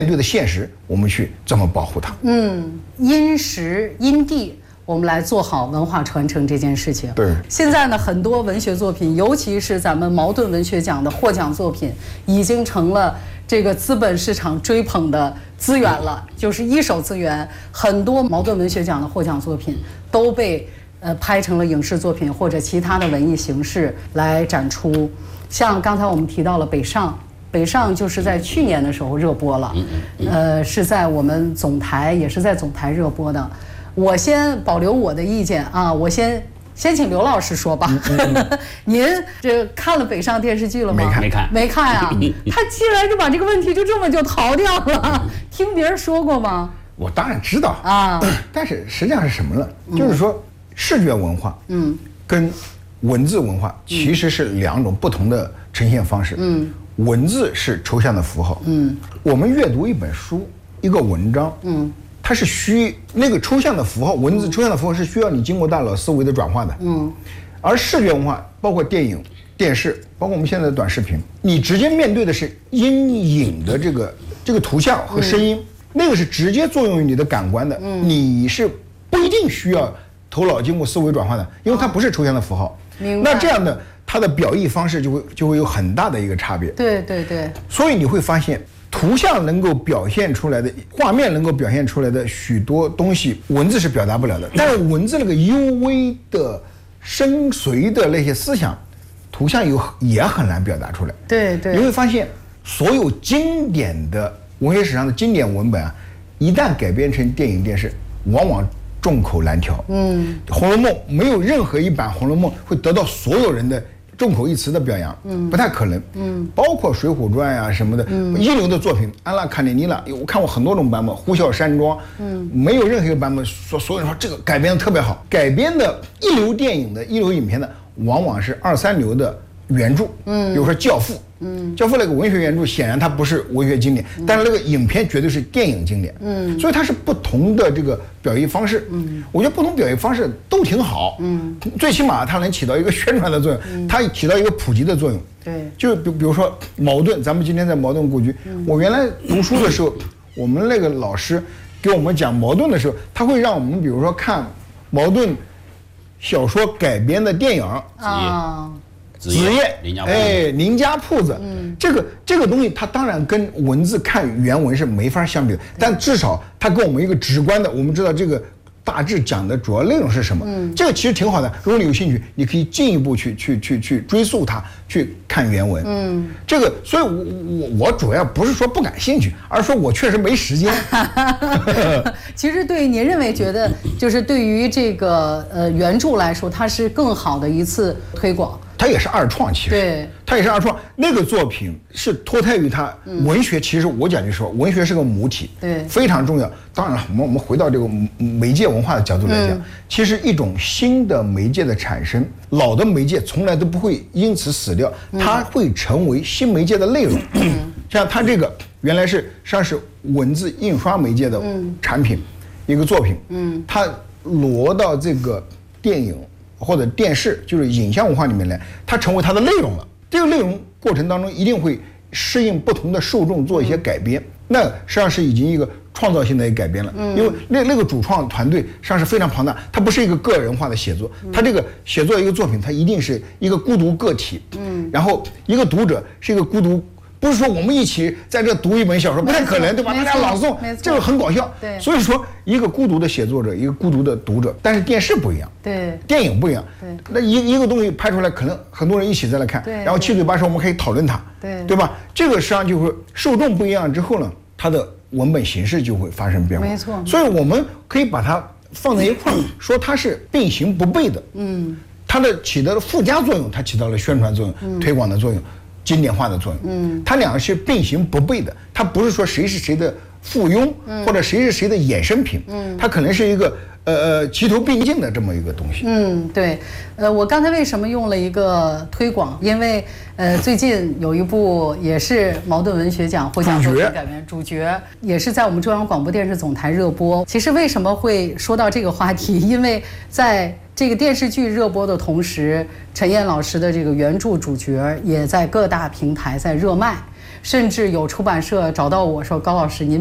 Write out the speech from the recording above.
对的现实，我们去怎么保护它？ 因时因地，我们来做好文化传承这件事情。 对， 现在呢，很多文学作品，尤其是咱们茅盾文学奖的获奖作品，已经成了这个资本市场追捧的资源了，就是一手资源。很多茅盾文学奖的获奖作品都被拍成了影视作品或者其他的文艺形式来展出。像刚才我们提到了北上。北上就是在去年的时候热播了，是在我们总台，也是在总台热播的。我先保留我的意见啊，我先请刘老师说吧。您这看了北上电视剧了吗？没看啊。他竟然就把这个问题就这么就逃掉了，听别人说过吗？ 我当然知道啊，但是实际上是什么呢？就是说视觉文化，跟文字文化其实是两种不同的呈现方式。文字是抽象的符号，我们阅读一本书、一个文章，它是那个抽象的符号，文字抽象的符号是需要你经过大脑思维的转化的，而视觉文化包括电影、电视，包括我们现在的短视频，你直接面对的是阴影的这个图像和声音，那个是直接作用于你的感官的，你是不一定需要头脑经过思维转化的，因为它不是抽象的符号。那这样的。它的表意方式就会有很大的一个差别。对。所以你会发现，图像能够表现出来的，画面能够表现出来的许多东西，文字是表达不了的。但是文字那个幽微的、深邃的那些思想，图像也很难表达出来。对。你会发现，所有经典的文学史上的经典文本啊，一旦改编成电影、电视，往往众口难调。红楼梦没有任何一版红楼梦会得到所有人的众口一词的表扬，不太可能。包括《水浒传》呀什么的，一流的作品，安娜·卡列尼娜，我看过很多种版本，《呼啸山庄》，没有任何一个版本所有人说这个改编的特别好。改编的一流电影的一流影片的，往往是2、3流的原著，比如说《教父》。教父那个文学原著显然它不是文学经典，但是那个影片绝对是电影经典。所以它是不同的这个表意方式。我觉得不同表意方式都挺好。最起码它能起到一个宣传的作用，它起到一个普及的作用。对，就比如说茅盾，咱们今天在茅盾故居，我原来读书的时候，我们那个老师给我们讲茅盾的时候，他会让我们比如说看茅盾小说改编的电影啊。子夜，林家铺子，这个东西，它当然跟文字看原文是没法相比的，但至少它跟我们一个直观的，我们知道这个大致讲的主要内容是什么。这个其实挺好的，如果你有兴趣，你可以进一步去追溯它，去看原文。这个，所以我主要不是说不感兴趣，而是说我确实没时间。 其实对您认为觉得，就是对于这个原著来说，它是更好的一次推广。 它也是二创，其实对，它也是二创。那个作品是脱胎于它文学，其实我讲句实话，文学是个母体，对，非常重要。当然了，我们回到这个媒介文化的角度来讲，其实一种新的媒介的产生，老的媒介从来都不会因此死掉，它会成为新媒介的内容。像它这个原来是实际上是文字印刷媒介的产品，一个作品，它挪到这个电影或者电视，就是影像文化里面来，它成为它的内容了。这个内容过程当中一定会适应不同的受众做一些改编，那实际上是已经一个创造性的一个改编了。因为那个主创团队实际上是非常庞大，它不是一个个人化的写作，它这个写作一个作品，它一定是一个孤独个体。然后一个读者是一个孤独。不是说我们一起在这读一本小说，不太可能，对吧？大家朗诵，这个很搞笑。对，所以说一个孤独的写作者，一个孤独的读者，但是电视不一样，对，电影不一样，对。那一个东西拍出来，可能很多人一起再来看，对，然后七嘴八舌我们可以讨论它，对吧？这个实际上就会受众不一样之后呢，它的文本形式就会发生变化，没错。所以我们可以把它放在一块儿，说它是并行不悖的，它的起到了附加作用，它起到了宣传作用、推广的作用。经典化的作用，它两个是并行不悖的，它不是说谁是谁的附庸，或者谁是谁的衍生品，它可能是一个齐头并进的这么一个东西。对，我刚才为什么用了一个推广？因为最近有一部也是茅盾文学奖获奖作品改编，主角也是在我们中央广播电视总台热播。其实为什么会说到这个话题？因为在这个电视剧热播的同时，陈燕老师的这个原著主角也在各大平台在热卖。 甚至有出版社找到我说，高老师您